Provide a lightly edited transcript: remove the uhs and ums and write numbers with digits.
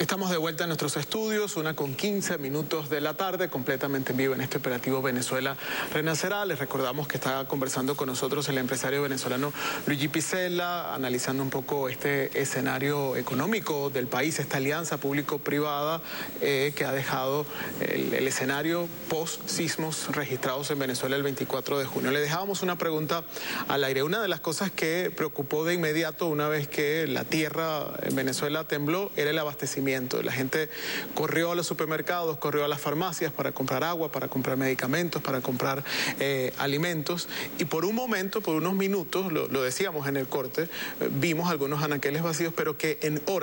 Estamos de vuelta en nuestros estudios, 1:15 de la tarde, completamente en vivo en este operativo Venezuela Renacerá. Les recordamos que está conversando con nosotros el empresario venezolano Luigi Pizzella, analizando un poco este escenario económico del país, esta alianza público-privada que ha dejado el escenario post-sismos registrados en Venezuela el 24 de junio. Le dejábamos una pregunta al aire. Una de las cosas que preocupó de inmediato una vez que la tierra en Venezuela tembló era el abastecimiento. La gente corrió a los supermercados, corrió a las farmacias para comprar agua, para comprar medicamentos, para comprar alimentos. Y por un momento, por unos minutos, lo decíamos en el corte, vimos algunos anaqueles vacíos, pero que en horas